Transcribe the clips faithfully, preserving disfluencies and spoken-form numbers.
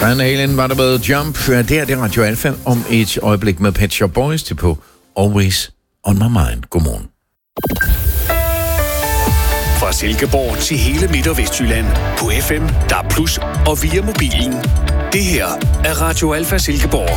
Van Halen var der med Jump. Det er det Radio Alfa om et øjeblik med Pet Shop Boys til på Always on my mind. Godmorgen. Fra Silkeborg til hele Midt- og Vestjylland på F M, D A B plus, og via mobilen. Det her er Radio Alfa Silkeborg.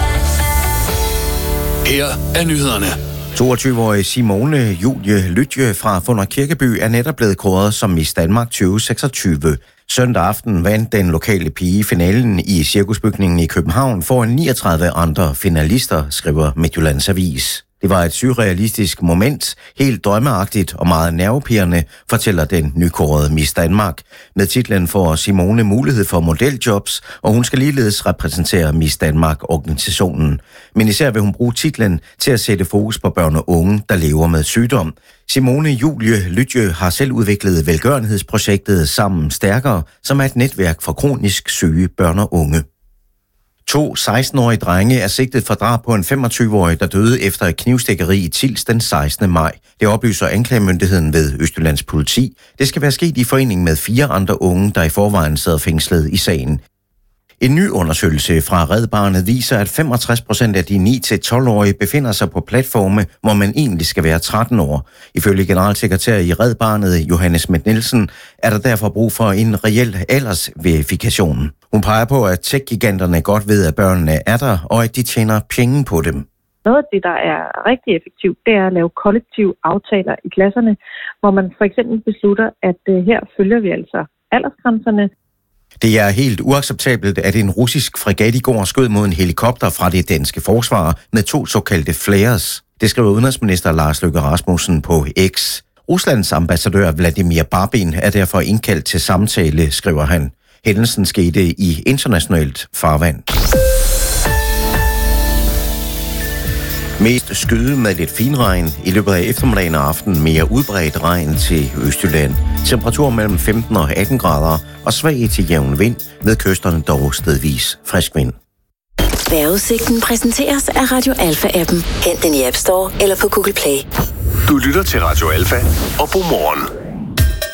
Her er nyhederne. toogtyve-årige Simone Julie Lytje fra Funder Kirkeby er netop blevet kåret som Miss Danmark tyve seksogtyve. Søndag aften vandt den lokale pige finalen i Cirkusbygningen i København foran niogtredive andre finalister, skriver Midtjyllands Avis. Det var et surrealistisk moment, helt drømmeagtigt og meget nervepirrende, fortæller den nykårede Miss Danmark. Med titlen får Simone mulighed for modeljobs, og hun skal ligeledes repræsentere Miss Danmark-organisationen. Men især vil hun bruge titlen til at sætte fokus på børn og unge, der lever med sygdom. Simone Julie Lytje har selv udviklet velgørenhedsprojektet Sammen Stærkere, som er et netværk for kronisk syge børn og unge. To seksten-årige drenge er sigtet for drab på en femogtyve-årig, der døde efter et knivstikkeri i Tilst den sekstende maj. Det oplyser anklagemyndigheden ved Østjyllands politi. Det skal være sket i forening med fire andre unge, der i forvejen sidder fængslet i sagen. En ny undersøgelse fra Red Barnet viser, at femogtres procent af de ni til tolv-årige befinder sig på platforme, hvor man egentlig skal være tretten år. Ifølge generalsekretær i Red Barnet, Johannes Schmidt Nielsen, er der derfor brug for en reel aldersverifikation. Hun peger på, at tech-giganterne godt ved, at børnene er der, og at de tjener penge på dem. Noget af det, der er rigtig effektivt, det er at lave kollektive aftaler i klasserne, hvor man for eksempel beslutter, at her følger vi altså aldersgrænserne. Det er helt uacceptabelt, at en russisk fregat i går skød mod en helikopter fra det danske forsvar med to såkaldte flares. Det skriver udenrigsminister Lars Løkke Rasmussen på X. Ruslands ambassadør Vladimir Barbin er derfor indkaldt til samtale, skriver han. Hændelsen skete i internationalt farvand. Mest skyde med lidt finregn. I løbet af eftermiddagen og aften mere udbredt regn til Østjylland. Temperatur mellem femten og atten grader og svag til jævn vind. Ved kysterne dog stedvis frisk vind. Vejrudsigten præsenteres af Radio Alfa-appen. Hent den i App Store eller på Google Play. Du lytter til Radio Alfa, og god morgen.